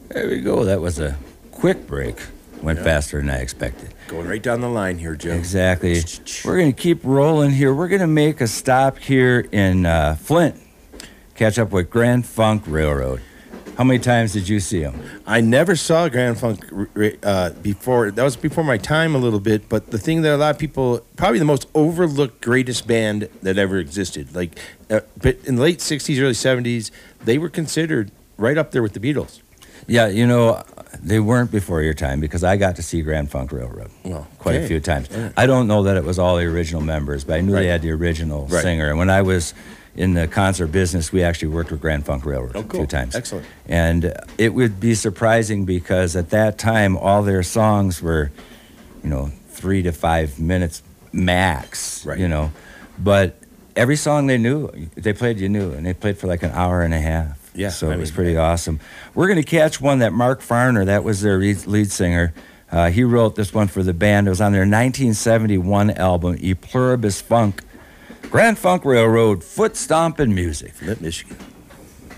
There we go. That was a quick break. Went faster than I expected. Going right down the line here, Joe. Exactly. We're going to keep rolling here. We're going to make a stop here in Flint. Catch up with Grand Funk Railroad. How many times did you see them? I never saw Grand Funk before. That was before my time a little bit. But the thing that a lot of people, probably the most overlooked greatest band that ever existed. Like, but in the late 60s, early 70s, they were considered right up there with the Beatles. Yeah, you know, they weren't before your time because I got to see Grand Funk Railroad quite a few times. I don't know that it was all the original members, but I knew they had the original singer. And when I was in the concert business, we actually worked with Grand Funk Railroad a few times. Excellent. And it would be surprising because at that time, all their songs were, 3 to 5 minutes max, But every song they played, you knew, and they played for like an hour and a half. Yeah, so it was pretty awesome. We're going to catch one that Mark Farner, that was their lead singer. He wrote this one for the band. It was on their 1971 album, E Pluribus Funk. Grand Funk Railroad, Foot Stompin' Music. Flint, Michigan.